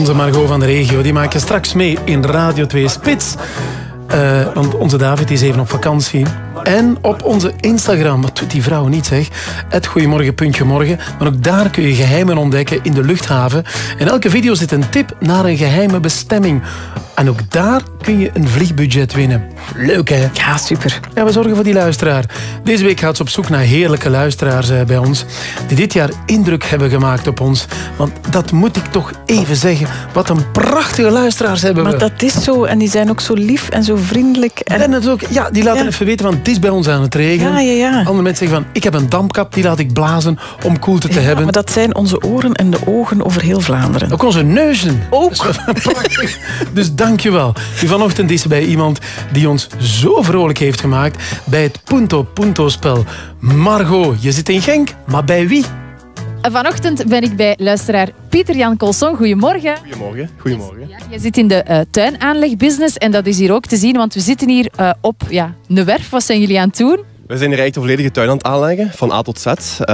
onze Margot van de regio. Die maak je straks mee in Radio 2 Spits. Want onze David is even op vakantie. En op onze Instagram, wat doet die vrouw niet zeg, @goeiemorgen.morgen. Maar ook daar kun je geheimen ontdekken in de luchthaven. In elke video zit een tip naar een geheime bestemming. En ook daar kun je een vliegbudget winnen. Leuk hè? Ja, super. Ja, we zorgen voor die luisteraar. Deze week gaat ze op zoek naar heerlijke luisteraars bij ons. Die dit jaar indruk hebben gemaakt op ons. Want dat moet ik toch even zeggen. Wat een prachtige luisteraars hebben we. Maar dat is zo. En die zijn ook zo lief en zo vriendelijk. En het ook, ja, die laten even weten van het is bij ons aan het regenen. Ja. Andere mensen zeggen van ik heb een dampkap, die laat ik blazen om koelte te hebben. Maar dat zijn onze oren en de ogen over heel Vlaanderen. Ook onze neuzen. Ook. Prachtig. Dus dankjewel. Nu vanochtend is bij iemand die ons zo vrolijk heeft gemaakt bij het Punto Punto spel. Margot, je zit in Genk, maar bij wie? Vanochtend ben ik bij luisteraar Pieter-Jan Colson. Goedemorgen. Goedemorgen. Ja, je zit in de tuinaanlegbusiness en dat is hier ook te zien, want we zitten hier op een werf. Wat zijn jullie aan het doen? We zijn hier eigenlijk de volledige tuin aan het aanleggen, van A tot Z.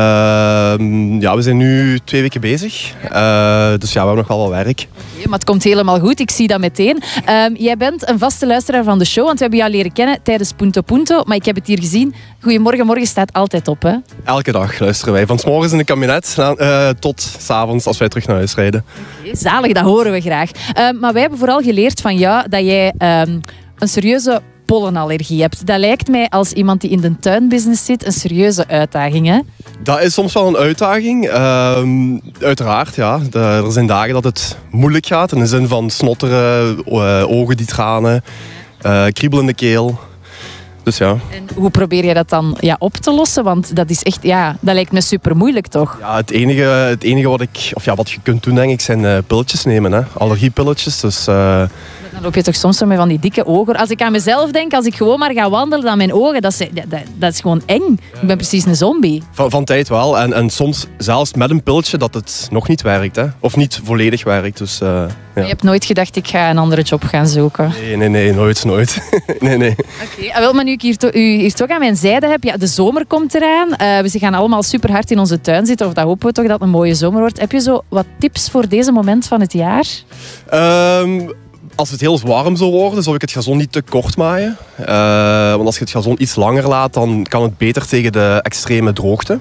We zijn nu 2 weken bezig, dus ja, we hebben nog wel wat werk. Okay, maar het komt helemaal goed, ik zie dat meteen. Jij bent een vaste luisteraar van de show, want we hebben jou leren kennen tijdens Punto Punto. Maar ik heb het hier gezien, Goedemorgen Morgen staat altijd op, hè? Elke dag luisteren wij, van 's morgens in de kabinet tot 's avonds als wij terug naar huis rijden. Okay, zalig, dat horen we graag. Maar wij hebben vooral geleerd van jou dat jij een serieuze pollenallergie hebt. Dat lijkt mij als iemand die in de tuinbusiness zit een serieuze uitdaging, hè? Dat is soms wel een uitdaging. Uiteraard, ja. Er zijn dagen dat het moeilijk gaat. In de zin van snotteren, ogen die tranen, kriebel in de keel. Dus ja. En hoe probeer je dat dan op te lossen? Want dat is echt, dat lijkt me super moeilijk, toch? Ja, het enige wat je kunt doen, denk ik, zijn pilletjes nemen. Hè. Allergiepilletjes. Dus, Dan loop je toch soms zo met van die dikke ogen. Als ik aan mezelf denk, als ik gewoon maar ga wandelen, dan mijn ogen, dat is gewoon eng. Ik ben precies een zombie. Van tijd wel. En soms zelfs met een pilletje dat het nog niet werkt. Hè. Of niet volledig werkt. Dus, ja. Je hebt nooit gedacht, ik ga een andere job gaan zoeken? Nee, nooit. nee. Oké, maar nu ik hier toch aan mijn zijde heb, de zomer komt eraan. We gaan allemaal super hard in onze tuin zitten, of dat hopen we toch, dat het een mooie zomer wordt. Heb je zo wat tips voor deze moment van het jaar? Als het heel warm zou worden, zou ik het gazon niet te kort maaien. Want als je het gazon iets langer laat, dan kan het beter tegen de extreme droogte.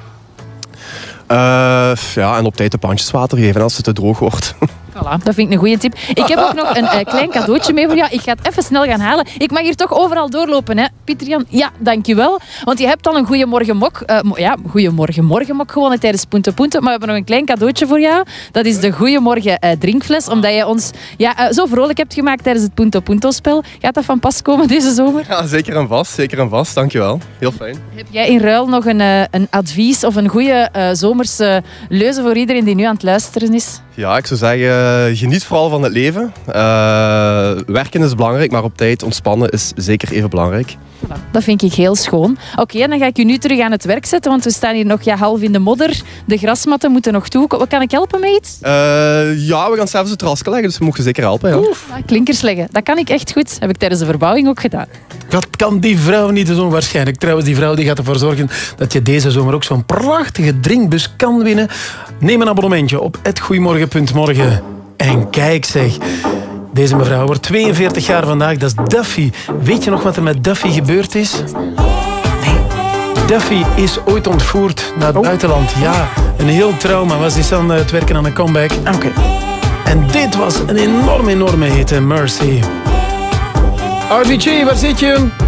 En op tijd de plantjes water geven als het te droog wordt. Voilà, dat vind ik een goede tip. Ik heb ook nog een klein cadeautje mee voor jou. Ik ga het even snel gaan halen. Ik mag hier toch overal doorlopen, hè, Pieter-Jan? Ja, dankjewel. Want je hebt al een Goeiemorgen Morgenmok gewonnen tijdens Punto Punto. Maar we hebben nog een klein cadeautje voor jou. Dat is de Goeiemorgen drinkfles. Omdat jij ons zo vrolijk hebt gemaakt tijdens het Punto Punto spel. Gaat dat van pas komen deze zomer? Ja, zeker en vast. Dankjewel. Heel fijn. Heb jij in ruil nog een advies of een goede zomerse leuze voor iedereen die nu aan het luisteren is? Ja, ik zou zeggen, geniet vooral van het leven. Werken is belangrijk, maar op tijd ontspannen is zeker even belangrijk. Dat vind ik heel schoon. Oké, en dan ga ik u nu terug aan het werk zetten, want we staan hier nog half in de modder. De grasmatten moeten nog toe. Wat kan ik helpen met iets? We gaan zelfs het terrasje leggen, dus we mogen zeker helpen. Ja. Klinkers leggen, dat kan ik echt goed. Dat heb ik tijdens de verbouwing ook gedaan. Dat kan die vrouw niet zo waarschijnlijk. Trouwens, die vrouw die gaat ervoor zorgen dat je deze zomer ook zo'n prachtige drinkbus kan winnen. Neem een abonnementje op @goeiemorgen.morgen. En kijk zeg, deze mevrouw wordt 42 jaar vandaag. Dat is Duffy. Weet je nog wat er met Duffy gebeurd is? Nee. Duffy is ooit ontvoerd naar het buitenland. Ja, een heel trauma. Was dus aan het werken aan een comeback. Oké. En dit was een enorme hit, Mercy. RVG, waar zit je?